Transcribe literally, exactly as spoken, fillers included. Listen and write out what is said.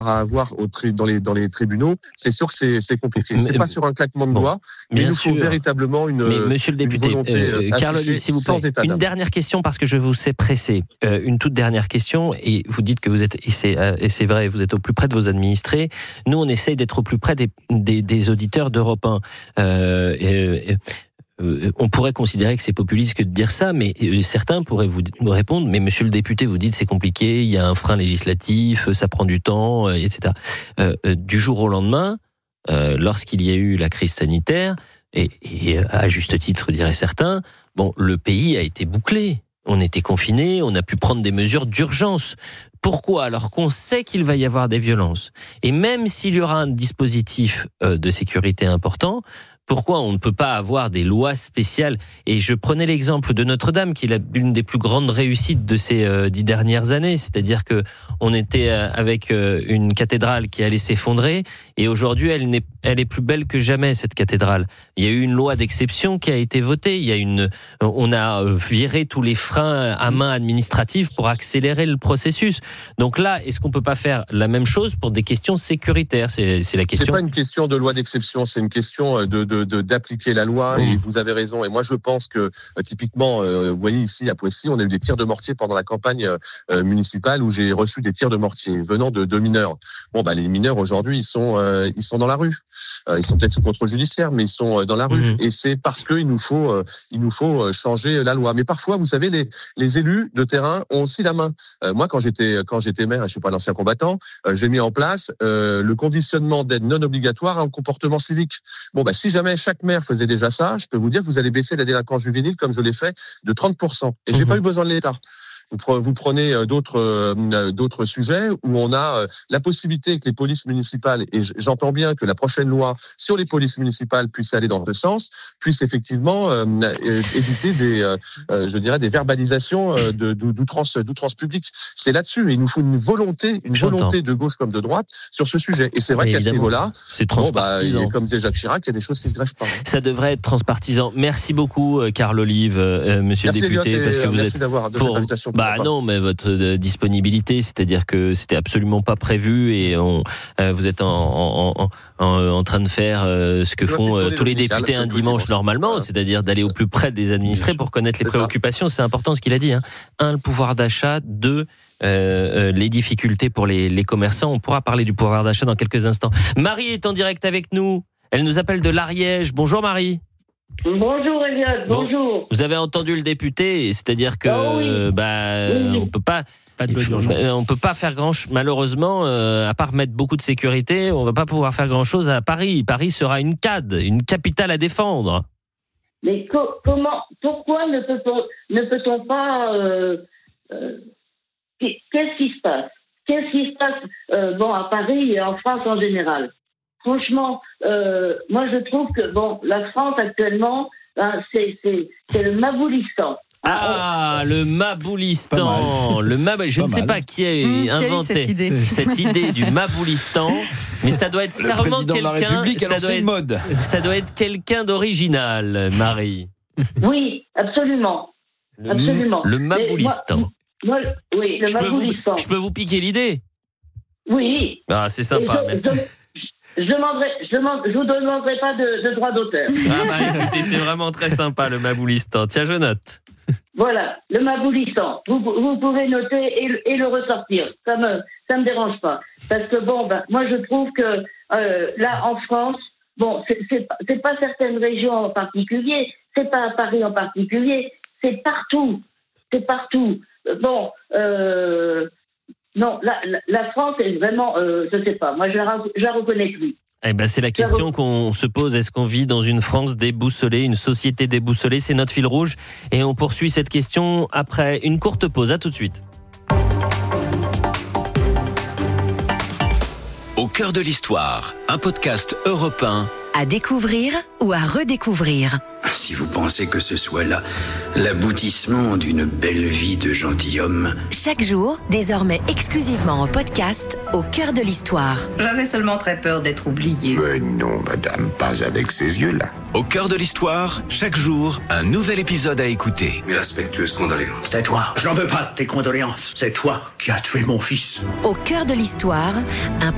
à avoir au tri- dans les dans les tribunaux, c'est sûr que c'est c'est compliqué. C'est mais, pas sur un claquement de bon, doigts, mais il nous faut véritablement une. Mais monsieur le député, euh, Carl Olive, s'il vous plaît, une dernière question parce que je vous sais pressé. Euh, une toute dernière question et vous dites que vous êtes et c'est euh, et c'est vrai, vous êtes au plus près de vos administrés. Nous, on essaye d'être au plus près des des, des auditeurs d'Europe un. Euh, et, et, on pourrait considérer que c'est populiste que de dire ça, mais certains pourraient vous répondre, mais monsieur le député, vous dites c'est compliqué, il y a un frein législatif, ça prend du temps, et cetera. Euh, du jour au lendemain, euh, lorsqu'il y a eu la crise sanitaire, et, et à juste titre diraient certains, bon, le pays a été bouclé. On était confinés, on a pu prendre des mesures d'urgence. Pourquoi ? Alors qu'on sait qu'il va y avoir des violences. Et même s'il y aura un dispositif de sécurité important, pourquoi on ne peut pas avoir des lois spéciales ? Et je prenais l'exemple de Notre-Dame, qui est l'une des plus grandes réussites de ces euh, dix dernières années. C'est-à-dire que on était euh, avec euh, une cathédrale qui allait s'effondrer, et aujourd'hui, elle n'est, elle est plus belle que jamais, cette cathédrale. Il y a eu une loi d'exception qui a été votée. Il y a une, on a viré tous les freins à main administratifs pour accélérer le processus. Donc là, est-ce qu'on peut pas faire la même chose pour des questions sécuritaires ? C'est, c'est la question. C'est pas une question de loi d'exception, c'est une question de, de De, d'appliquer la loi, mmh. et vous avez raison. Et moi, je pense que euh, typiquement, euh, vous voyez ici à Poissy, on a eu des tirs de mortier pendant la campagne euh, municipale où j'ai reçu des tirs de mortier venant de, de mineurs. Bon, bah les mineurs aujourd'hui, ils sont euh, ils sont dans la rue. Euh, ils sont peut-être sous contrôle judiciaire, mais ils sont euh, dans la rue. Mmh. Et c'est parce que il nous faut euh, il nous faut changer la loi. Mais parfois, vous savez, les les élus de terrain ont aussi la main. Euh, moi, quand j'étais quand j'étais maire, je suis pas un ancien combattant, euh, j'ai mis en place euh, le conditionnement d'aide non obligatoire à un comportement civique. Bon, bah si jamais chaque maire faisait déjà ça, je peux vous dire que vous allez baisser la délinquance juvénile, comme je l'ai fait, de trente pour cent. Et j'ai mmh. pas eu besoin de l'État. Vous prenez d'autres d'autres sujets où on a la possibilité que les polices municipales, et j'entends bien que la prochaine loi sur les polices municipales puisse aller dans ce sens, puisse effectivement euh, éviter des, euh, je dirais, des verbalisations de, d'outrance, d'outrance publique. C'est là-dessus. Et il nous faut une volonté, une j'entends. volonté de gauche comme de droite sur ce sujet. Et c'est vrai mais qu'à ce niveau-là, c'est transpartisan. Bon, bah, comme disait Jacques Chirac, il y a des choses qui se greffent pas. Ça devrait être transpartisan. Merci beaucoup, Carl Olive, euh, monsieur merci le député, Elliot, parce que vous merci êtes d'avoir de pour... cette invitation. Bah non, mais votre euh, disponibilité, c'est-à-dire que c'était absolument pas prévu et on, euh, vous êtes en, en, en, en train de faire euh, ce que font euh, tous les députés un dimanche normalement, c'est-à-dire d'aller au plus près des administrés pour connaître les préoccupations. C'est important ce qu'il a dit. Hein. Un, le pouvoir d'achat. Deux, euh, les difficultés pour les, les commerçants. On pourra parler du pouvoir d'achat dans quelques instants. Marie est en direct avec nous. Elle nous appelle de l'Ariège. Bonjour Marie. Bonjour Elliot, bonjour. Bon, vous avez entendu le député, c'est-à-dire que oh oui. bah oui. on peut pas, pas de faut, on peut pas faire grand chose malheureusement euh, à part mettre beaucoup de sécurité, on va pas pouvoir faire grand-chose à Paris. Paris sera une C A D, une capitale à défendre. Mais co- comment pourquoi ne peut-on ne peut-on pas euh, euh, qu'est-ce qui se passe Qu'est-ce qui se passe euh, bon à Paris et en France en général? Franchement, euh, moi je trouve que bon, la France actuellement, hein, c'est, c'est, c'est le Maboulistan. Ah, le Maboulistan, le Mab... je pas ne mal. sais pas qui a mmh, inventé cette idée. cette idée du Maboulistan, mais ça doit être sûrement quelqu'un. Ça doit, être, mode. ça doit être quelqu'un d'original, Marie. Oui, absolument, le, absolument. Le Maboulistan. Moi, moi, oui, le je Maboulistan. Peux vous, je peux vous piquer l'idée. Oui. Ah, c'est sympa. Je, merci. Je... Je demanderai, je ne vous demanderai pas de, de droit d'auteur. Ah bah écoutez, c'est vraiment très sympa le Maboulistan. Tiens, je note. Voilà, le Maboulistan. Vous, vous pouvez noter et, et le ressortir. Ça me, ça me dérange pas. Parce que bon, ben, moi je trouve que euh, là en France, bon, c'est, c'est, c'est pas certaines régions en particulier, c'est pas à Paris en particulier, c'est partout, c'est partout. Bon. Euh, Non, la, la, la France est vraiment, euh, je sais pas, moi je la, je la reconnais plus. Eh ben c'est la question qu'on se pose. Est-ce qu'on vit dans une France déboussolée, une société déboussolée? C'est notre fil rouge. Et on poursuit cette question après une courte pause. À tout de suite. Au cœur de l'histoire, un podcast Europe un. À découvrir ou à redécouvrir. Si vous pensez que ce soit là l'aboutissement d'une belle vie de gentilhomme. Chaque jour, désormais exclusivement en podcast, au cœur de l'histoire. J'avais seulement très peur d'être oubliée. Mais non, madame, pas avec ces yeux-là. Au cœur de l'histoire, chaque jour, un nouvel épisode à écouter. Mes respectueuses condoléances. C'est toi. Je n'en veux pas de tes condoléances. C'est toi qui as tué mon fils. Au cœur de l'histoire, un